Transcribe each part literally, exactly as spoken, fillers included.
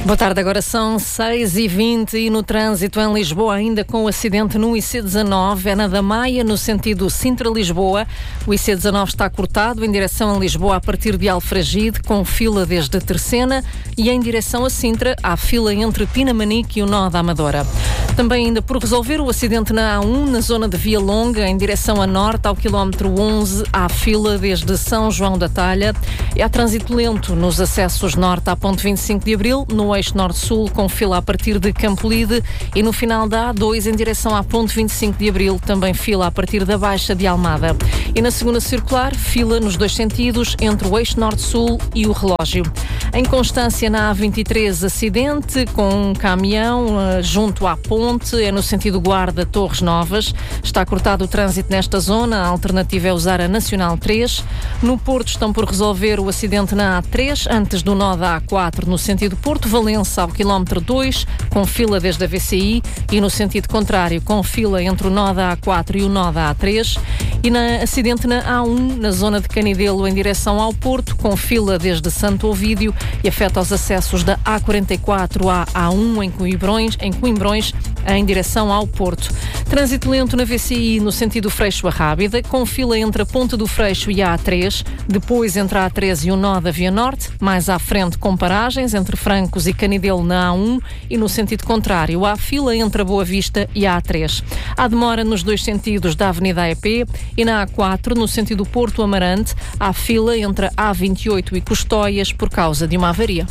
Boa tarde, agora são seis e vinte e no trânsito em Lisboa, ainda com o acidente no I C dezanove, é na da Maia, no sentido Sintra-Lisboa. O I C dezanove está cortado em direção a Lisboa a partir de Alfragide, com fila desde Terceira, e em direção a Sintra, há fila entre Pinamanique e o nó da Amadora. Também ainda por resolver o acidente na A um, na zona de Via Longa, em direção a norte, ao quilómetro onze, há fila desde São João da Talha. E há trânsito lento nos acessos norte à ponte vinte e cinco de Abril, no eixo norte-sul, com fila a partir de Campolide, e no final da A dois, em direção à ponte vinte e cinco de Abril, também fila a partir da Baixa de Almada. E na segunda circular, fila nos dois sentidos, entre o eixo norte-sul e o relógio. Em Constância, na A vinte e três, acidente com um caminhão uh, junto à ponte, é no sentido Guarda-Torres Novas. Está cortado o trânsito nesta zona, a alternativa é usar a Nacional três. No Porto estão por resolver o acidente na A três, antes do nó da A quatro, no sentido Porto-Valença, ao quilómetro dois, com fila desde a V C I, e no sentido contrário, com fila entre o nó da A quatro e o nó da A três. E na acidente na A um, na zona de Canidelo, em direção ao Porto, com fila desde Santo Ovídio, e afeta os acessos da A quarenta e quatro à A um em Coimbrões, em Coimbrões, em direção ao Porto. Trânsito lento na V C I no sentido Freixo a Rábida, com fila entre a Ponte do Freixo e a A três, depois entre a A três e o nó da Via Norte, mais à frente com paragens entre Francos e Canidelo na A um, e no sentido contrário há fila entre a Boa Vista e a A três. Há demora nos dois sentidos da Avenida A E P, e na A quatro, no sentido Porto Amarante, há fila entre a A vinte e oito e Custóias por causa de uma avaria.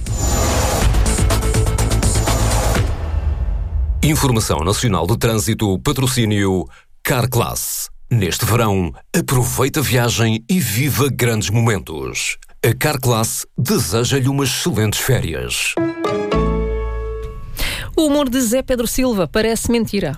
Informação Nacional do Trânsito, patrocínio Carclass. Neste verão, aproveita a viagem e viva grandes momentos. A Carclass deseja-lhe umas excelentes férias. O humor de Zé Pedro Silva parece mentira.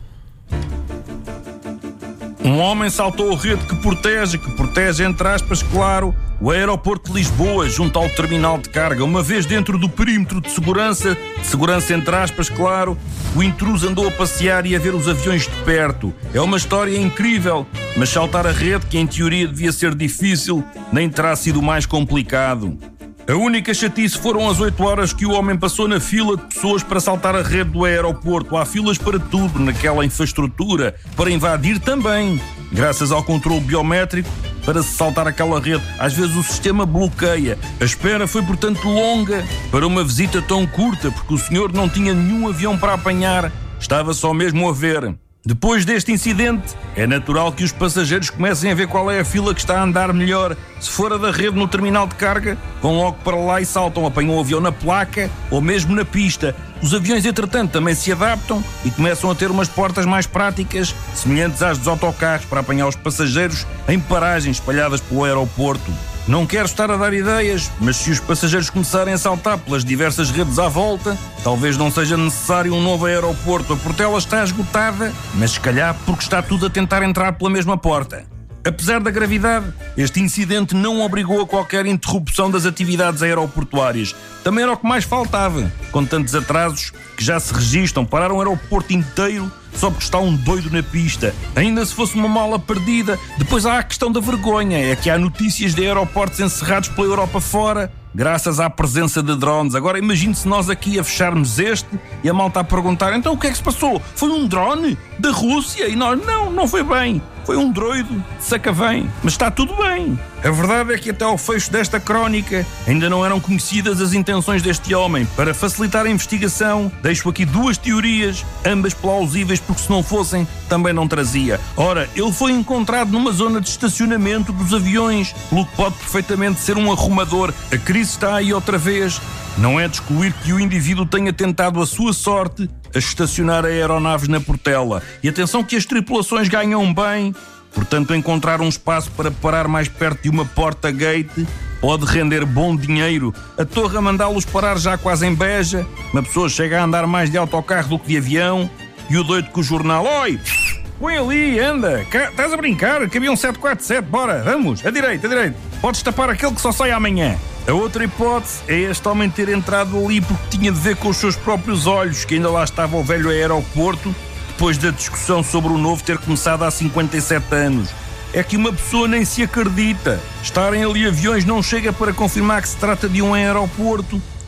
Um homem saltou a rede que protege, que protege, entre aspas, claro, o aeroporto de Lisboa, junto ao terminal de carga. Uma vez dentro do perímetro de segurança, de segurança entre aspas, claro, o intruso andou a passear e a ver os aviões de perto. É uma história incrível, mas saltar a rede, que em teoria devia ser difícil, nem terá sido mais complicado. A única chatice foram as oito horas que o homem passou na fila de pessoas para saltar a rede do aeroporto. Há filas para tudo naquela infraestrutura, para invadir também. Graças ao controle biométrico, para se saltar aquela rede, às vezes o sistema bloqueia. A espera foi, portanto, longa para uma visita tão curta, porque o senhor não tinha nenhum avião para apanhar, estava só mesmo a ver. Depois deste incidente, é natural que os passageiros comecem a ver qual é a fila que está a andar melhor. Se for a da rede no terminal de carga, vão logo para lá e saltam, apanham o avião na placa ou mesmo na pista. Os aviões, entretanto, também se adaptam e começam a ter umas portas mais práticas, semelhantes às dos autocarros, para apanhar os passageiros em paragens espalhadas pelo aeroporto. Não quero estar a dar ideias, mas se os passageiros começarem a saltar pelas diversas redes à volta, talvez não seja necessário um novo aeroporto. A Portela está esgotada, mas se calhar porque está tudo a tentar entrar pela mesma porta. Apesar da gravidade, este incidente não obrigou a qualquer interrupção das atividades aeroportuárias. Também era o que mais faltava, com tantos atrasos que já se registram. Parar um aeroporto inteiro só porque está um doido na pista. Ainda se fosse uma mala perdida. Depois há a questão da vergonha. É que há notícias de aeroportos encerrados pela Europa fora, graças à presença de drones. Agora imagine-se nós aqui a fecharmos este e a malta a perguntar: então o que é que se passou? Foi um drone da Rússia? E nós, não, não foi bem. Foi um droido de Sacavém. Mas está tudo bem. A verdade é que até ao fecho desta crónica ainda não eram conhecidas as intenções deste homem. Para facilitar a investigação, deixo aqui duas teorias, ambas plausíveis, porque se não fossem, também não trazia. Ora, ele foi encontrado numa zona de estacionamento dos aviões, pelo que pode perfeitamente ser um arrumador. A crise está aí outra vez. Não é de excluir que o indivíduo tenha tentado a sua sorte a estacionar aeronaves na Portela. E atenção que as tripulações ganham bem, portanto encontrar um espaço para parar mais perto de uma porta-gate pode render bom dinheiro. A torre a mandá-los parar já quase em Beja, uma pessoa chega a andar mais de autocarro do que de avião, e o doido com o jornal: oi, põe ali, anda, cá, estás a brincar, cabia um sete quatro sete, bora, vamos, a direita, a direita, podes tapar aquele que só sai amanhã. A outra hipótese é este homem ter entrado ali porque tinha de ver com os seus próprios olhos que ainda lá estava o velho aeroporto, depois da discussão sobre o novo ter começado há cinquenta e sete anos. É que uma pessoa nem se acredita. Estarem ali aviões não chega para confirmar que se trata de um aeroporto.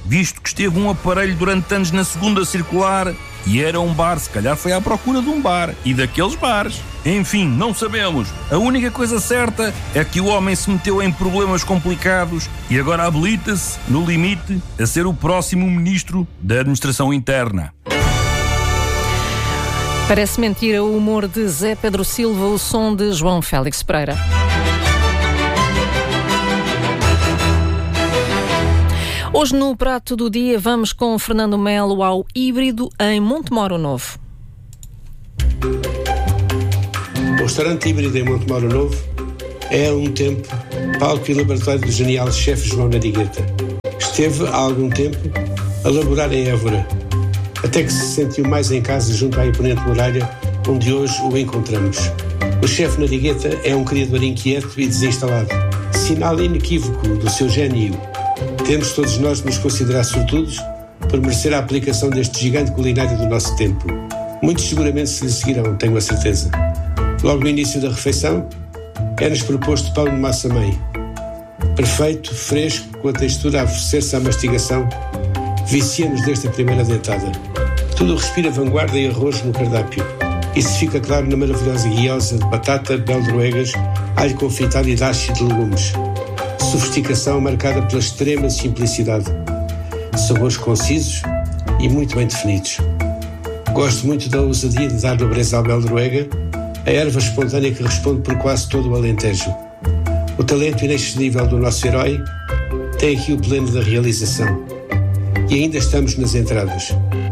visto que esteve um aparelho durante anos na segunda circular e era um bar, se calhar foi à procura de um bar e daqueles bares. Enfim, não sabemos. A única coisa certa é que o homem se meteu em problemas complicados e agora habilita-se, no limite, a ser o próximo ministro da Administração Interna. Parece mentira o humor de Zé Pedro Silva, o som de João Félix Pereira. Hoje no Prato do Dia vamos com Fernando Melo ao híbrido em Montemoro Novo. O restaurante híbrido em Montemoro Novo é há um tempo palco e laboratório do genial chefe João Narigueta. Esteve há algum tempo a laborar em Évora, até que se sentiu mais em casa junto à imponente muralha onde hoje o encontramos. O chefe Narigueta é um criador inquieto e desinstalado, sinal inequívoco do seu gênio. Temos todos nós de nos considerar sortudos por merecer a aplicação deste gigante culinário do nosso tempo. Muitos seguramente se lhe seguirão, tenho a certeza. Logo no início da refeição, é-nos proposto pão de massa-mãe. Perfeito, fresco, com a textura a oferecer-se à mastigação, vicia-nos desde a primeira dentada. Tudo respira vanguarda e arroz no cardápio. Isso fica claro na maravilhosa guiosa de batata, beldroegas, alho confitado e dashi de legumes. Sofisticação marcada pela extrema simplicidade. Sabores concisos e muito bem definidos. Gosto muito da ousadia de dar nobreza à beldroega, a erva espontânea que responde por quase todo o Alentejo. O talento inexcedível do nosso herói tem aqui o pleno da realização. E ainda estamos nas entradas.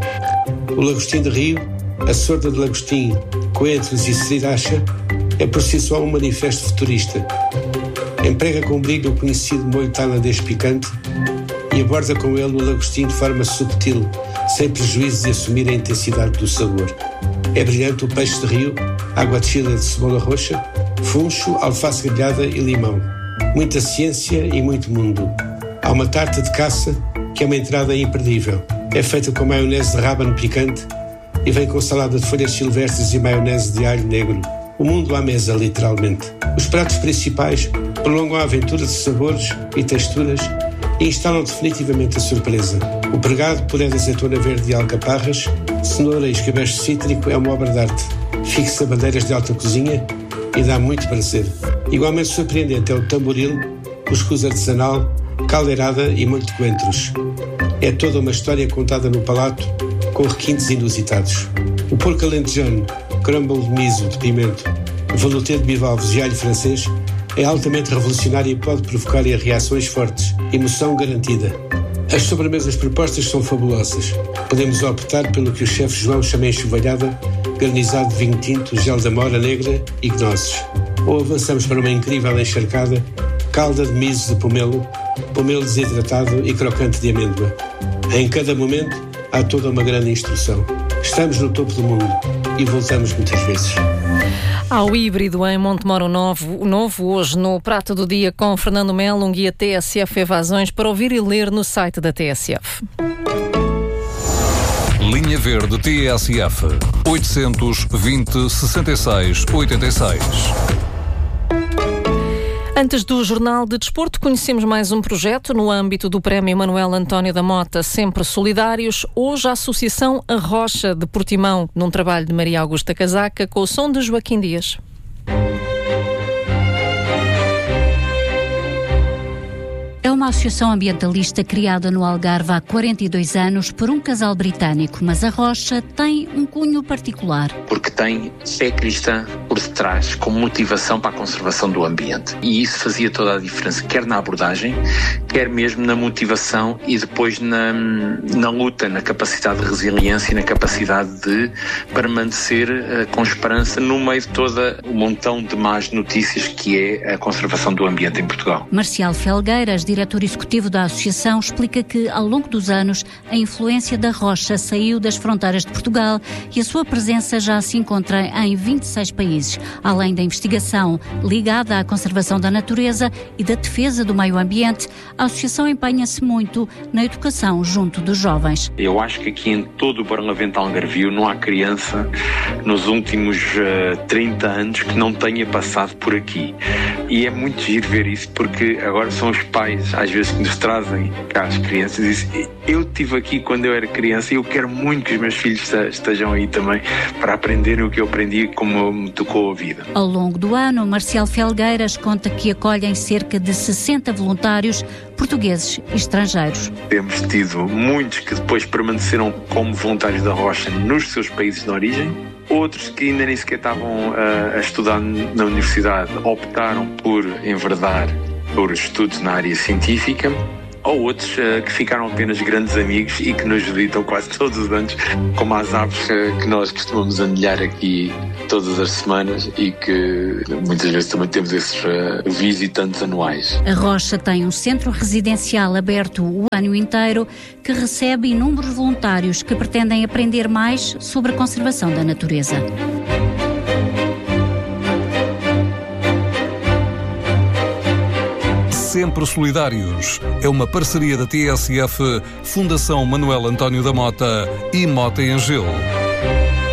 O lagostim de Rio, a sorda de lagostim, coentros e sriracha é por si só um manifesto futurista. Emprega com brilho o conhecido molho tailandês picante e aborda com ele o lagostim de forma subtil, sem prejuízo de assumir a intensidade do sabor. É brilhante o peixe de rio, água de chile de cebola roxa, funcho, alface grelhada e limão. Muita ciência e muito mundo. Há uma tarta de caça que é uma entrada imperdível. É feita com maionese de rábano picante e vem com salada de folhas silvestres e maionese de alho negro. O mundo à mesa, literalmente. Os pratos principais prolongam a aventura de sabores e texturas e instalam definitivamente a surpresa. O pregado, puré de azeitona verde e alcaparras, cenoura e escabeche cítrico é uma obra de arte. Fixa bandeiras de alta cozinha e dá muito prazer. Igualmente surpreendente é o tamboril, cuscuz artesanal, caldeirada e molho de coentros. É toda uma história contada no palato com requintes inusitados. O porco alentejano, crumble de miso, de pimento, velouté de bivalves e alho francês é altamente revolucionário e pode provocar reações fortes. Emoção garantida. As sobremesas propostas são fabulosas. Podemos optar pelo que o chefe João chama enxovalhada, garnizado de vinho tinto, gel de amora negra e gnoses. Ou avançamos para uma incrível encharcada, calda de miso de pomelo, pomelo desidratado e crocante de amêndoa. Em cada momento há toda uma grande instrução. Estamos no topo do mundo e voltamos muitas vezes. Ao híbrido em Montemoro Novo, novo, hoje no Prato do Dia com Fernando Melo, um guia T S F Evasões para ouvir e ler no site da T S F. Linha Verde T S F oitocentos e vinte, sessenta e seis, oitenta e seis. Antes do Jornal de Desporto, conhecemos mais um projeto no âmbito do Prémio Manuel António da Mota, Sempre Solidários. Hoje a Associação A Rocha de Portimão, num trabalho de Maria Augusta Casaca, com o som de Joaquim Dias. É uma associação ambientalista criada no Algarve há quarenta e dois anos por um casal britânico, mas a Rocha tem um cunho particular. Porque tem fé cristã por detrás, como motivação para a conservação do ambiente. E isso fazia toda a diferença, quer na abordagem, quer mesmo na motivação e depois na, na luta, na capacidade de resiliência e na capacidade de permanecer uh, com esperança no meio de todo o montão de más notícias que é a conservação do ambiente em Portugal. Marcial Felgueiras, diretor executivo da associação, explica que, ao longo dos anos, a influência da Rocha saiu das fronteiras de Portugal e a sua presença já se encontra em vinte e seis países. Além da investigação ligada à conservação da natureza e da defesa do meio ambiente, a associação empenha-se muito na educação junto dos jovens. Eu acho que aqui em todo o Barlavento Algarvio não há criança nos últimos uh, trinta anos que não tenha passado por aqui. E é muito giro ver isso, porque agora são os pais, às vezes que nos trazem cá as crianças. Diz, eu estive aqui quando eu era criança e eu quero muito que os meus filhos estejam aí também para aprenderem o que eu aprendi, como me tocou a vida. Ao longo do ano, Marcial Felgueiras conta que acolhem cerca de sessenta voluntários portugueses e estrangeiros. Temos tido muitos que depois permaneceram como voluntários da Rocha nos seus países de origem. Outros que ainda nem sequer estavam uh, a estudar na universidade optaram por enverdar por estudos na área científica, ou outros uh, que ficaram apenas grandes amigos e que nos visitam quase todos os anos, como as aves uh, que nós costumamos anilhar aqui todas as semanas e que muitas vezes também temos esses uh, visitantes anuais. A Rocha tem um centro residencial aberto o ano inteiro que recebe inúmeros voluntários que pretendem aprender mais sobre a conservação da natureza. Sempre Solidários é uma parceria da T S F, Fundação Manuel António da Mota e Mota Engel.